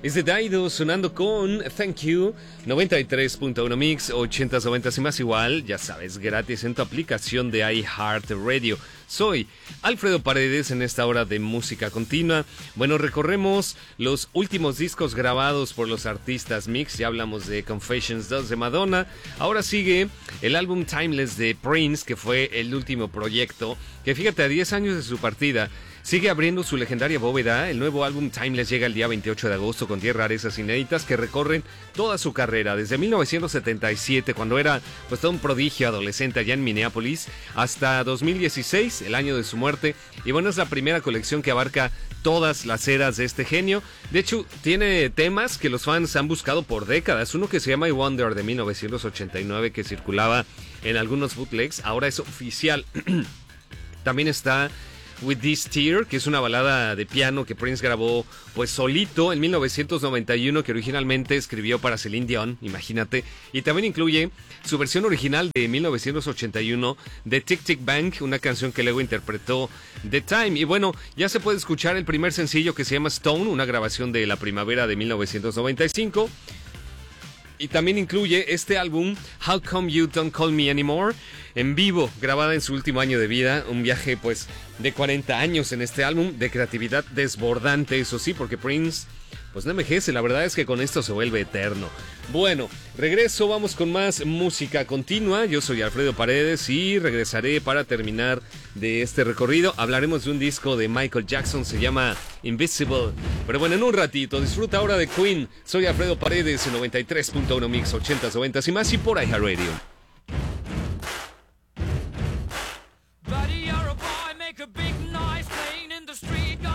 Es de Daido sonando con Thank You, 93.1 Mix, 80s, 90s y más igual, ya sabes, gratis en tu aplicación de iHeartRadio. Soy Alfredo Paredes en esta hora de música continua. Bueno, recorremos los últimos discos grabados por los artistas Mix. Ya hablamos de Confessions 2 de Madonna. Ahora sigue el álbum Timeless de Prince, que fue el último proyecto, que fíjate, a 10 años de su partida, sigue abriendo su legendaria bóveda. El nuevo álbum Timeless llega el día 28 de agosto con 10 rarezas inéditas que recorren toda su carrera, desde 1977, cuando era pues todo un prodigio adolescente allá en Minneapolis, hasta 2016, el año de su muerte. Y bueno, es la primera colección que abarca todas las eras de este genio. De hecho, tiene temas que los fans han buscado por décadas. Uno que se llama I Wonder de 1989, que circulaba en algunos bootlegs, ahora es oficial. También está With This Tear, que es una balada de piano que Prince grabó pues solito en 1991, que originalmente escribió para Celine Dion, imagínate. Y también incluye su versión original de 1981 de Tic Tic Bang, una canción que luego interpretó The Time. Y bueno, ya se puede escuchar el primer sencillo, que se llama Stone, una grabación de la primavera de 1995. Y también incluye este álbum, How Come You Don't Call Me Anymore, en vivo, grabada en su último año de vida. Un viaje pues de 40 años en este álbum, de creatividad desbordante, eso sí, porque Prince pues no envejece, la verdad es que con esto se vuelve eterno. Bueno, regreso, vamos con más música continua. Yo soy Alfredo Paredes y regresaré para terminar de este recorrido. Hablaremos de un disco de Michael Jackson, se llama Invisible. Pero bueno, en un ratito, disfruta ahora de Queen. Soy Alfredo Paredes en 93.1 Mix, 80s, 90s y más, y por iHeartRadio.